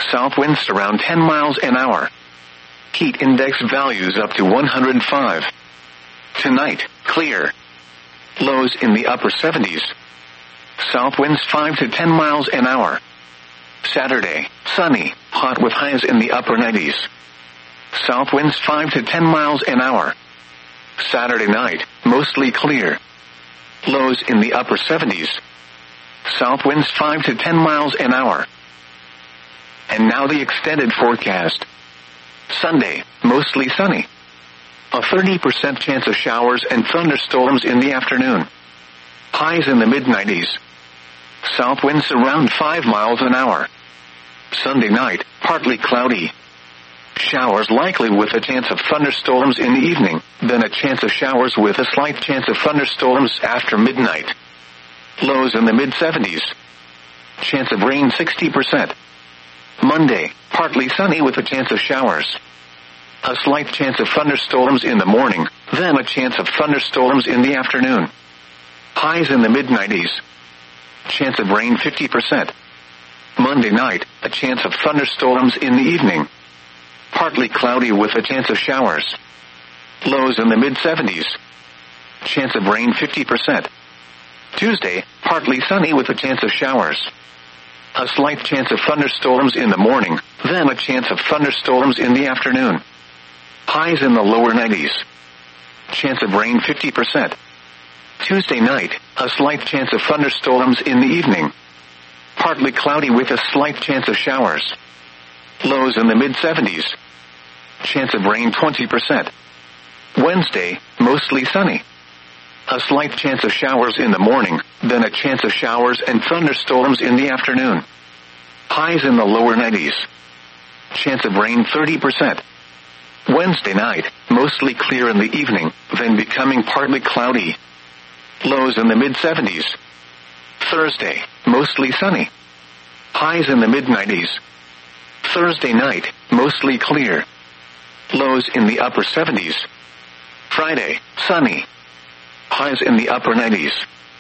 South winds around 10 miles an hour. Heat index values up to 105. Tonight, clear. Lows in the upper 70s. South winds 5 to 10 miles an hour. Saturday, sunny, hot with highs in the upper 90s. South winds 5 to 10 miles an hour. Saturday night, mostly clear. Lows in the upper 70s. South winds 5 to 10 miles an hour. And now the extended forecast. Sunday, mostly sunny. A 30% chance of showers and thunderstorms in the afternoon. Highs in the mid-90s. South winds around 5 miles an hour. Sunday night, partly cloudy. Showers likely with a chance of thunderstorms in the evening, then a chance of showers with a slight chance of thunderstorms after midnight. Lows in the mid-70s. Chance of rain 60%. Monday, partly sunny with a chance of showers. A slight chance of thunderstorms in the morning, then a chance of thunderstorms in the afternoon. Highs in the mid-90s. Chance of rain 50%. Monday night, a chance of thunderstorms in the evening. Partly cloudy with a chance of showers. Lows in the mid-70s. Chance of rain 50%. Tuesday, partly sunny with a chance of showers. A slight chance of thunderstorms in the morning, then a chance of thunderstorms in the afternoon. Highs in the lower 90s. Chance of rain 50%. Tuesday night, a slight chance of thunderstorms in the evening. Partly cloudy with a slight chance of showers. Lows in the mid-70s. Chance of rain 20%. Wednesday, mostly sunny. A slight chance of showers in the morning, then a chance of showers and thunderstorms in the afternoon. Highs in the lower 90s. Chance of rain 30%. Wednesday night, mostly clear in the evening, then becoming partly cloudy. Lows in the mid-70s. Thursday, mostly sunny. Highs in the mid-90s. Thursday night, mostly clear. Lows in the upper 70s. Friday, sunny. Highs in the upper 90s.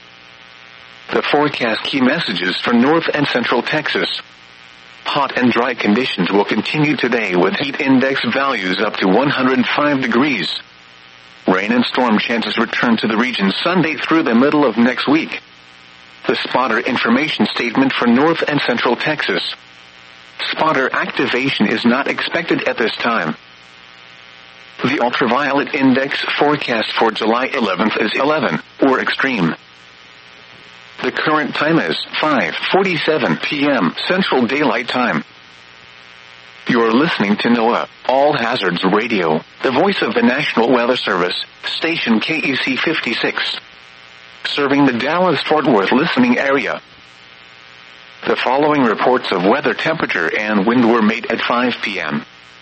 The forecast key messages for North and Central Texas. Hot and dry conditions will continue today with heat index values up to 105 degrees. Rain and storm chances return to the region Sunday through the middle of next week. The spotter information statement for North and Central Texas. Spotter activation is not expected at this time. The ultraviolet index forecast for July 11th is 11, or extreme. The current time is 5:47 p.m. Central Daylight Time. You're listening to NOAA, All Hazards Radio, the voice of the National Weather Service, station KEC 56. Serving the Dallas-Fort Worth listening area. The following reports of weather temperature and wind were made at 5 p.m.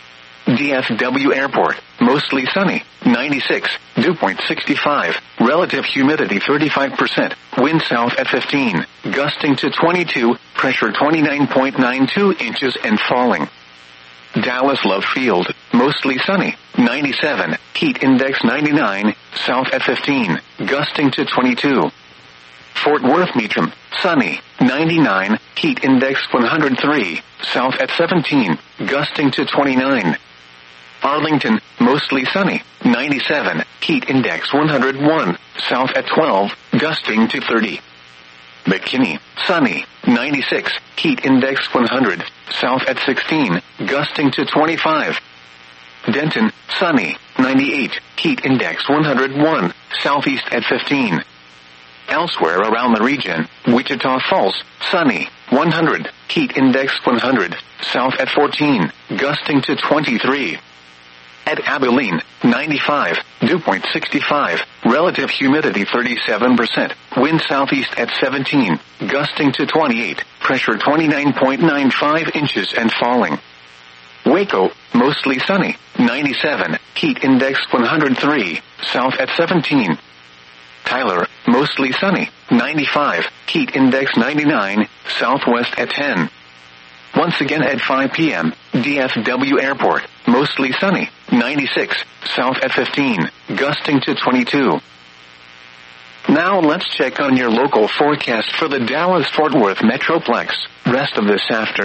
DFW Airport, mostly sunny, 96, dew point 65, relative humidity 35%, wind south at 15, gusting to 22, pressure 29.92 inches and falling. Dallas Love Field, mostly sunny, 97, heat index 99, south at 15, gusting to 22. Fort Worth Meacham, sunny, 99, heat index 103, south at 17, gusting to 29. Arlington, mostly sunny, 97, heat index 101, south at 12, gusting to 30. McKinney, sunny, 96, heat index 100, south at 16, gusting to 25. Denton, sunny, 98, heat index 101, southeast at 15. Elsewhere around the region, Wichita Falls, sunny, 100, heat index 100, south at 14, gusting to 23. At Abilene, 95, dew point 65, relative humidity 37%, wind southeast at 17, gusting to 28, pressure 29.95 inches and falling. Waco, mostly sunny, 97, heat index 103, south at 17. Tyler, mostly sunny, 95, heat index 99, southwest at 10. Once again at 5 p.m., DFW Airport, mostly sunny, 96, south at 15, gusting to 22. Now let's check on your local forecast for the Dallas-Fort Worth Metroplex, rest of this afternoon.